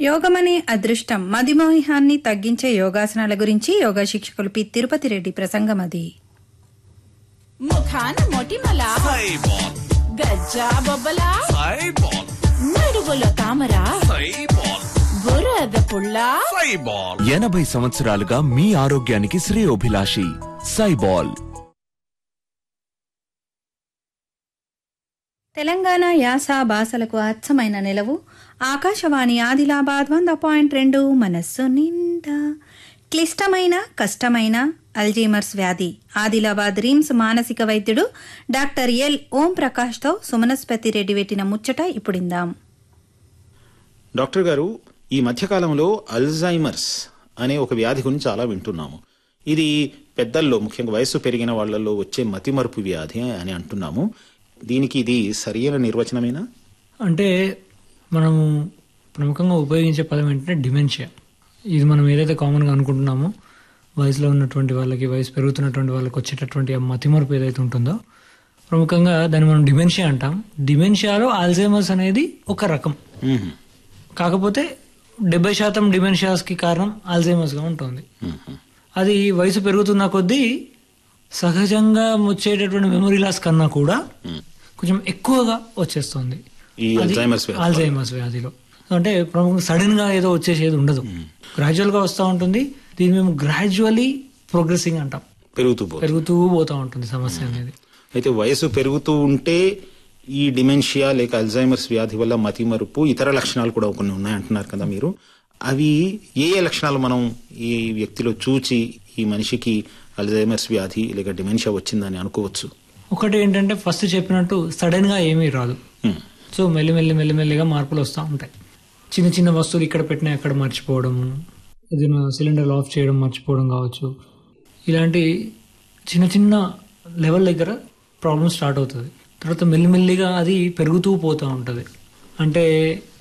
యోగమనే అదృష్టం మదిమోహాన్ని తగ్గించే యోగాసనాల గురించి యోగా శిక్షకులు పి తిరుపతి రెడ్డి ప్రసంగం అది. ముఖాన మొటిమల సైబాల్, గజ్జా బొబ్బల సైబాల్, నడువుల తామర సైబాల్, బురద పుల్ల సైబాల్. 80 సంవత్సరాలుగా మీ ఆరోగ్యానికి శ్రేయోభిలాషి సైబాల్. తెలంగాణ యాస భాషలకు అచ్చమైన నిలవు ఆకాశవాణి ఆదిలాబాద్ 100.2 మనస్సు నిండా. క్లిష్టమైన కష్టమైన అల్జీమర్స్ వ్యాధి ఆదిలాబాద్ రిమ్స్ మానసిక వైద్యుడు డాక్టర్ ఎల్ ఓం ప్రకాష్తో సుమనస్పతి రెడ్డి పెట్టిన ముచ్చట ఇప్పుడిందాం. డాక్టర్ గారు, ఈ మధ్యకాలంలో అల్జైమర్స్ అనే ఒక వ్యాధి గురించి చాలా వింటున్నాము. ఇది పెద్దల్లో, ముఖ్యంగా వయస్సు పెరిగిన వాళ్లలో వచ్చే మతిమరుపు వ్యాధి అని అంటున్నాము. దీనికి ఇది సరైన నిర్వచనమేనా? అంటే మనము ప్రముఖంగా ఉపయోగించే పదం ఏంటంటే డిమెన్షియా. ఇది మనం ఏదైతే కామన్గా అనుకుంటున్నామో వయసులో ఉన్నటువంటి వాళ్ళకి, వయసు పెరుగుతున్నటువంటి వాళ్ళకి వచ్చేటటువంటి ఆ మతిమరుపు ఏదైతే ఉంటుందో ప్రముఖంగా దాన్ని మనం డిమెన్షియా అంటాం. డిమెన్షియాలో ఆల్జైమర్స్ అనేది ఒక రకం. కాకపోతే 70% డిమెన్షియాస్కి కారణం ఆల్జైమర్స్గా ఉంటుంది. అది వయసు పెరుగుతున్న కొద్దీ సహజంగా వచ్చేటటువంటి మెమరీ లాస్ కన్నా కూడా కొంచెం ఎక్కువగా వచ్చేస్తుంది ఆల్జైమర్స్ వ్యాధిలో. అంటే సడన్ గా ఏదో వచ్చేసేది ఉండదు, గ్రాడ్యువల్ గా వస్తూ ఉంటుంది. దీన్ని మేము గ్రాడ్యువల్లీ ప్రోగ్రెసింగ్ అంటాం, పెరుగుతూ పోతా ఉంటుంది సమస్య అనేది. అయితే వయసు పెరుగుతూ ఉంటే ఈ డిమెన్షియా లేక అల్జైమర్స్ వ్యాధి వల్ల మతిమరుపు ఇతర లక్షణాలు కూడా కొన్ని ఉన్నాయంటున్నారు కదా మీరు. అవి ఏ లక్షణాలు మనం ఈ వ్యక్తిలో చూచి ఈ మనిషికి అల్జైమర్స్ వ్యాధి లేక డిమెన్షియా వచ్చిందని అనుకోవచ్చు? ఒకటి ఏంటంటే ఫస్ట్ చెప్పినట్టు సడన్ గా ఏమీ రాదు. సో మెల్లిమెల్లిగా మార్పులు వస్తూ ఉంటాయి. చిన్న చిన్న వస్తువులు ఇక్కడ పెట్టినా అక్కడ మర్చిపోవడము, ఏదైనా సిలిండర్ ఆఫ్ చేయడం మర్చిపోవడం కావచ్చు. ఇలాంటి చిన్న చిన్న లెవెల్ దగ్గర ప్రాబ్లం స్టార్ట్ అవుతుంది. తర్వాత మెల్లిమెల్లిగా అది పెరుగుతూ పోతూ ఉంటుంది. అంటే